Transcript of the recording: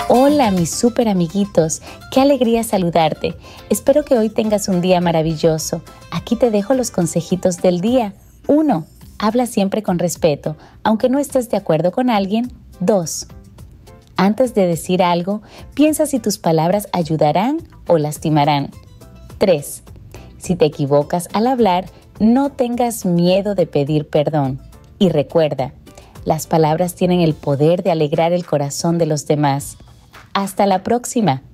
Hola, mis súper amiguitos. Qué alegría saludarte. Espero que hoy tengas un día maravilloso. Aquí te dejo los consejitos del día. 1. Habla siempre con respeto, aunque no estés de acuerdo con alguien. 2. Antes de decir algo, piensa si tus palabras ayudarán o lastimarán. 3. Si te equivocas al hablar, no tengas miedo de pedir perdón. Y recuerda, las palabras tienen el poder de alegrar el corazón de los demás. Hasta la próxima.